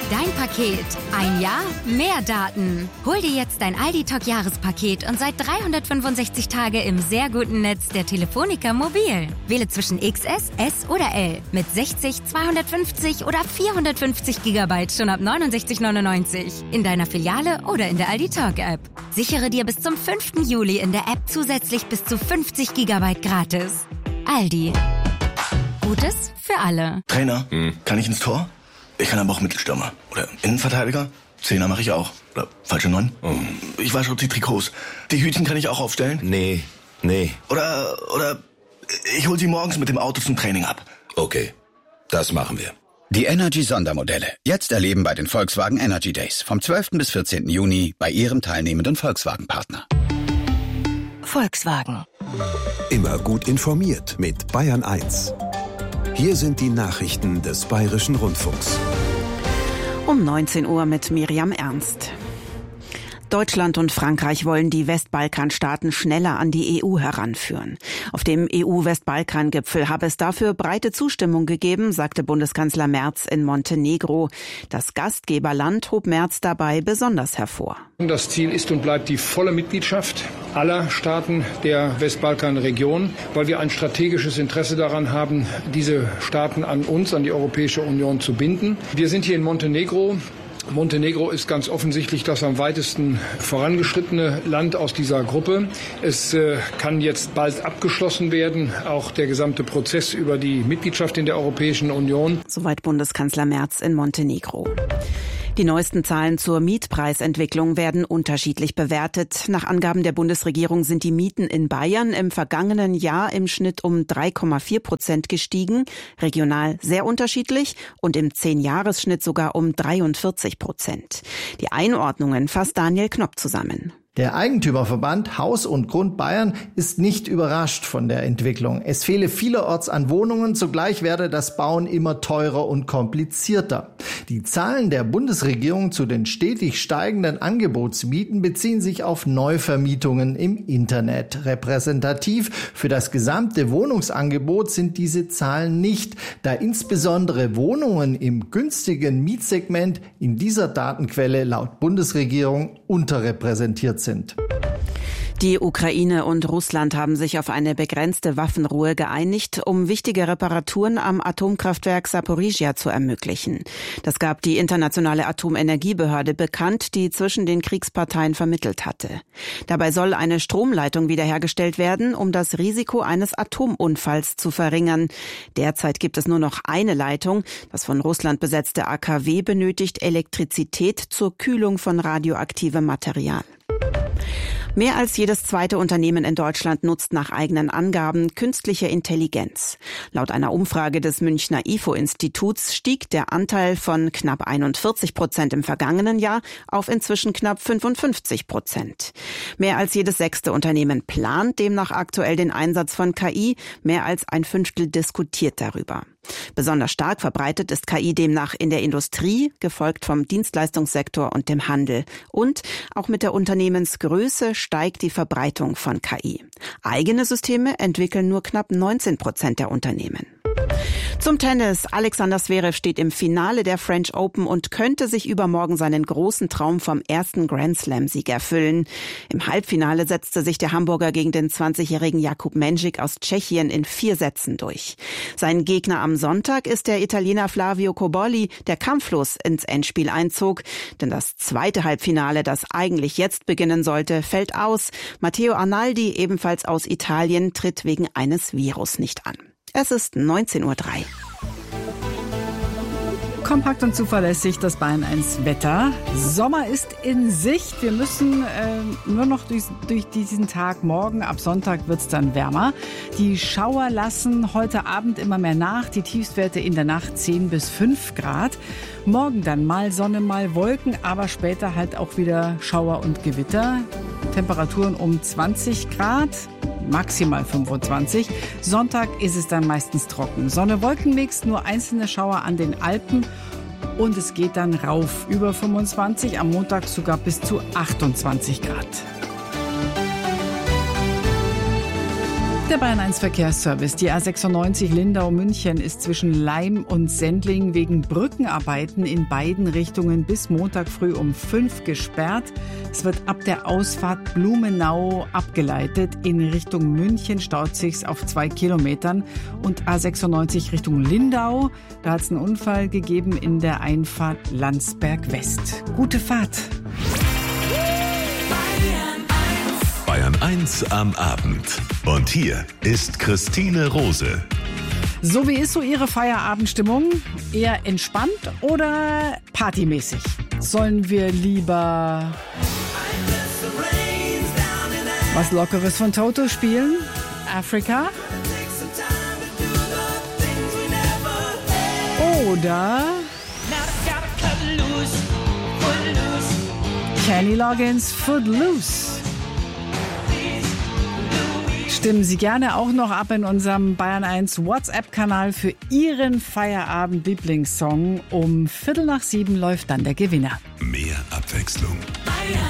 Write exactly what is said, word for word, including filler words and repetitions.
Dein Paket. Ein Jahr, mehr Daten. Hol dir jetzt dein Aldi-Talk-Jahrespaket und seit dreihundertfünfundsechzig Tage im sehr guten Netz der Telefonica Mobil. Wähle zwischen X S, S oder L mit sechzig, zweihundertfünfzig oder vierhundertfünfzig Gigabyte schon ab neunundsechzig neunundneunzig in deiner Filiale oder in der Aldi-Talk-App. Sichere dir bis zum fünften Juli in der App zusätzlich bis zu fünfzig Gigabyte gratis. Aldi. Gutes für alle. Trainer, hm. kann ich ins Tor? Ich kann aber auch Mittelstürmer. Oder Innenverteidiger. Zehner mache ich auch. Oder falsche Neun. Oh. Ich wasche die Trikots. Die Hütchen kann ich auch aufstellen. Nee, nee. Oder, oder ich hol sie morgens mit dem Auto zum Training ab. Okay, das machen wir. Die Energy-Sondermodelle. Jetzt erleben bei den Volkswagen Energy Days. Vom zwölften bis vierzehnten Juni bei Ihrem teilnehmenden Volkswagen-Partner. Volkswagen. Immer gut informiert mit Bayern eins. Hier sind die Nachrichten des Bayerischen Rundfunks. Um neunzehn Uhr mit Miriam Ernst. Deutschland und Frankreich wollen die Westbalkanstaaten schneller an die E U heranführen. Auf dem E U-Westbalkan-Gipfel habe es dafür breite Zustimmung gegeben, sagte Bundeskanzler Merz in Montenegro. Das Gastgeberland hob Merz dabei besonders hervor. Das Ziel ist und bleibt die volle Mitgliedschaft aller Staaten der Westbalkanregion, weil wir ein strategisches Interesse daran haben, diese Staaten an uns, an die Europäische Union zu binden. Wir sind hier in Montenegro. Montenegro ist ganz offensichtlich das am weitesten vorangeschrittene Land aus dieser Gruppe. Es äh, kann jetzt bald abgeschlossen werden, auch der gesamte Prozess über die Mitgliedschaft in der Europäischen Union. Soweit Bundeskanzler Merz in Montenegro. Die neuesten Zahlen zur Mietpreisentwicklung werden unterschiedlich bewertet. Nach Angaben der Bundesregierung sind die Mieten in Bayern im vergangenen Jahr im Schnitt um drei Komma vier Prozent gestiegen, regional sehr unterschiedlich und im Zehn-Jahres-Schnitt sogar um dreiundvierzig Prozent. Die Einordnungen fasst Daniel Knopp zusammen. Der Eigentümerverband Haus und Grund Bayern ist nicht überrascht von der Entwicklung. Es fehle vielerorts an Wohnungen, zugleich werde das Bauen immer teurer und komplizierter. Die Zahlen der Bundesregierung zu den stetig steigenden Angebotsmieten beziehen sich auf Neuvermietungen im Internet. Repräsentativ für das gesamte Wohnungsangebot sind diese Zahlen nicht, da insbesondere Wohnungen im günstigen Mietsegment in dieser Datenquelle laut Bundesregierung unterrepräsentiert sind. Sind. Die Ukraine und Russland haben sich auf eine begrenzte Waffenruhe geeinigt, um wichtige Reparaturen am Atomkraftwerk Saporizhzhia zu ermöglichen. Das gab die Internationale Atomenergiebehörde bekannt, die zwischen den Kriegsparteien vermittelt hatte. Dabei soll eine Stromleitung wiederhergestellt werden, um das Risiko eines Atomunfalls zu verringern. Derzeit gibt es nur noch eine Leitung. Das von Russland besetzte A K W benötigt Elektrizität zur Kühlung von radioaktivem Material. Mehr als jedes zweite Unternehmen in Deutschland nutzt nach eigenen Angaben künstliche Intelligenz. Laut einer Umfrage des Münchner I F O-Instituts stieg der Anteil von knapp einundvierzig Prozent im vergangenen Jahr auf inzwischen knapp fünfundfünfzig Prozent. Mehr als jedes sechste Unternehmen plant demnach aktuell den Einsatz von K I. Mehr als ein Fünftel diskutiert darüber. Besonders stark verbreitet ist K I demnach in der Industrie, gefolgt vom Dienstleistungssektor und dem Handel. Und auch mit der Unternehmensgröße steigt die Verbreitung von K I. Eigene Systeme entwickeln nur knapp neunzehn Prozent der Unternehmen. Zum Tennis. Alexander Zverev steht im Finale der French Open und könnte sich übermorgen seinen großen Traum vom ersten Grand-Slam-Sieg erfüllen. Im Halbfinale setzte sich der Hamburger gegen den zwanzigjährigen Jakub Mensik aus Tschechien in vier Sätzen durch. Sein Gegner am Sonntag ist der Italiener Flavio Cobolli, der kampflos ins Endspiel einzog. Denn das zweite Halbfinale, das eigentlich jetzt beginnen sollte, fällt aus. Matteo Arnaldi, ebenfalls aus Italien, tritt wegen eines Virus nicht an. Es ist neunzehn Uhr drei. Kompakt und zuverlässig das Bayern eins Wetter. Sommer ist in Sicht. Wir müssen äh, nur noch durch, durch diesen Tag morgen. Ab Sonntag wird's dann wärmer. Die Schauer lassen heute Abend immer mehr nach. Die Tiefstwerte in der Nacht zehn bis fünf Grad. Morgen dann mal Sonne, mal Wolken, aber später halt auch wieder Schauer und Gewitter. Temperaturen um zwanzig Grad. Maximal fünfundzwanzig. Sonntag ist es dann meistens trocken. Sonne-Wolken-Mix, nur einzelne Schauer an den Alpen. Und es geht dann rauf über fünfundzwanzig, am Montag sogar bis zu achtundzwanzig Grad. Der Bayern eins Verkehrsservice. Die A sechsundneunzig Lindau-München ist zwischen Laim und Sendling wegen Brückenarbeiten in beiden Richtungen bis Montag früh um fünf gesperrt. Es wird ab der Ausfahrt Blumenau abgeleitet. In Richtung München staut sich's auf zwei Kilometern. Und A sechsundneunzig Richtung Lindau. Da hat es einen Unfall gegeben in der Einfahrt Landsberg West. Gute Fahrt. Bayern eins am Abend. Und hier ist Christine Rose. So, wie ist so Ihre Feierabendstimmung? Eher entspannt oder partymäßig? Sollen wir lieber was Lockeres von Toto spielen? Africa? Oder Kenny Loggins Footloose? Stimmen Sie gerne auch noch ab in unserem Bayern eins WhatsApp-Kanal für Ihren Feierabend-Lieblingssong. Um Viertel nach sieben läuft dann der Gewinner. Mehr Abwechslung.